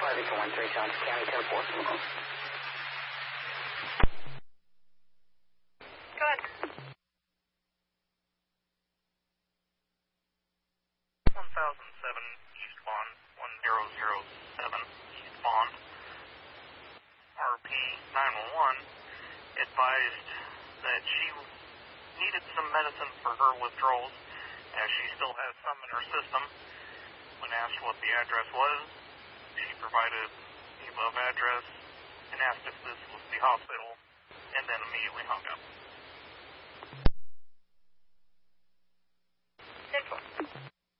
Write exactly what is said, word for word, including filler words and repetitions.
Arlington one three, Johnson County, ten four. Go ahead. one thousand seven East Bond, one zero zero seven East Bond. R P nine one one advised that she needed some medicine for her withdrawals, as she still has some in her system. When asked what the address was, she provided the above address and asked if this was the hospital, and then immediately hung up. Central.